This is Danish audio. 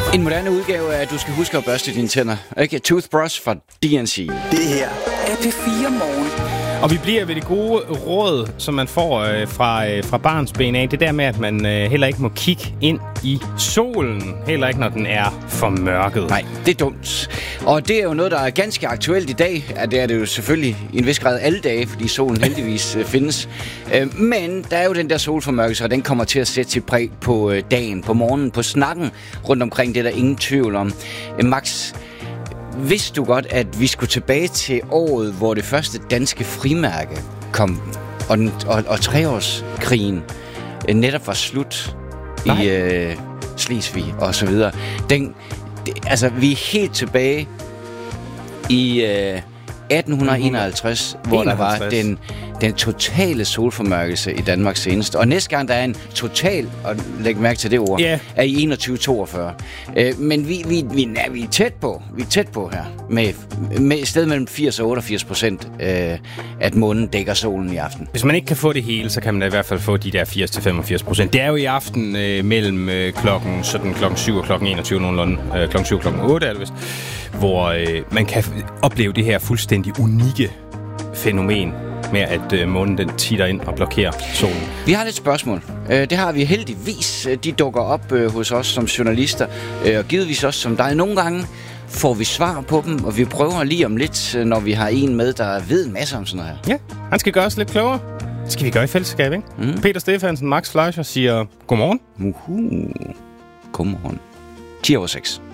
En moderne udgave af, at du skal huske at børste dine tænder. Okay, Toothbrush fra DNC. Det her er P4 Morgen. Og vi bliver ved det gode råd, som man får fra barnsben af. Det der med, at man heller ikke må kigge ind i solen. Heller ikke, når den er for mørket. Nej, det er dumt. Og det er jo noget, der er ganske aktuelt i dag. Ja, det er det jo selvfølgelig i en vis grad alle dage, fordi solen heldigvis findes. Men der er jo den der solformørkelse, og den kommer til at sætte sit præg på dagen, på morgenen, på snakken rundt omkring. Det er der ingen tvivl om. Max, vidste du godt, at vi skulle tilbage til året, hvor det første danske frimærke kom, og treårskrigen netop var slut i Slesvig og så videre. Altså, vi er helt tilbage i 1851, hvor der var den totale solformørkelse i Danmark senest. Og næste gang, der er en total, og læg mærke til det ord, er i 2142. Men vi er tæt på. Vi er tæt på her. Med et sted mellem 80% og 88%, at månen dækker solen i aften. Hvis man ikke kan få det hele, så kan man da i hvert fald få de der 80-85%. Det er jo i aften mellem klokken 7 og klokken 21 nogenlunde. Klokken 7 og klokken 8 er det vist. Hvor man kan opleve det her fuldstændig unikke fænomen med, at månen den titter ind og blokerer solen. Vi har lidt spørgsmål. Det har vi heldigvis. De dukker op hos os som journalister, og givetvis også som dig. Nogle gange får vi svar på dem, og vi prøver lige om lidt, når vi har en med, der ved en masse om sådan noget her. Ja, han skal gøre os lidt klogere. Det skal vi gøre i fællesskab, ikke? Peter Stefansen, Max Fleischer siger godmorgen. Godmorgen. 10:06.